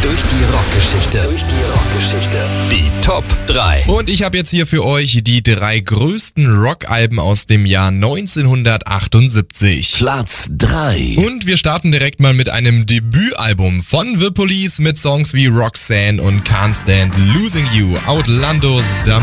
durch die Rockgeschichte. Die Top 3. Und ich habe jetzt hier für euch die 3 größten Rockalben aus dem Jahr 1978. Platz 3. Und wir starten direkt mal mit einem Debütalbum von The Police mit Songs wie Roxanne und Can't Stand Losing You, Outlandos,